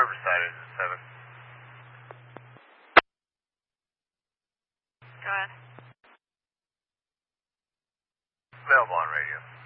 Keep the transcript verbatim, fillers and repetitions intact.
Riverside is seven. Go ahead. Available on radio.